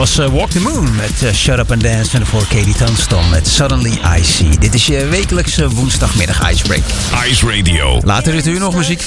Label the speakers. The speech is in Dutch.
Speaker 1: was Walk the Moon met Shut Up and Dance. En voor Katie Tunstall met Suddenly I See. Dit is je wekelijkse woensdagmiddag Icebreak.
Speaker 2: Ice Radio.
Speaker 1: Later dit uur nog muziek